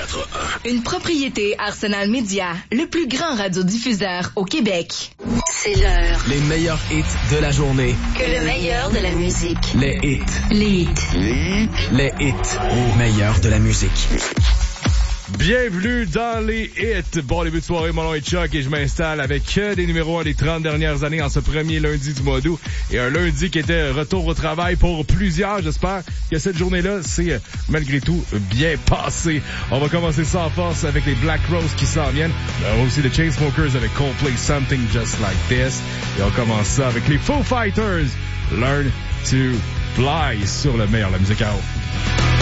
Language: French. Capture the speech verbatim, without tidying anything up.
quatre un. Une propriété Arsenal Media, le plus grand radiodiffuseur au Québec. C'est l'heure. Les meilleurs hits de la journée. Que le meilleur de la musique. Les hits. Les hits. Les hits. Les hits au meilleur de la musique. Bienvenue dans les hits. Bon début de soirée, mon nom est Chuck et je m'installe avec des numéros un des trente dernières années en ce premier lundi du mois d'août. Et un lundi qui était retour au travail pour plusieurs. J'espère que cette journée-là, c'est malgré tout bien passé. On va commencer ça en force avec les Black Rose qui s'en viennent. On a aussi les Chainsmokers avec Coldplay, Something Just Like This. Et on commence ça avec les Foo Fighters, Learn to Fly sur le meilleur de la musique à eau.